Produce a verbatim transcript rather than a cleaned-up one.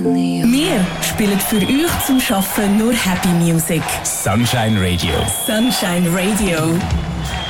Wir spielen für euch zum Schaffen nur Happy Music. Sunshine Radio. Sunshine Radio.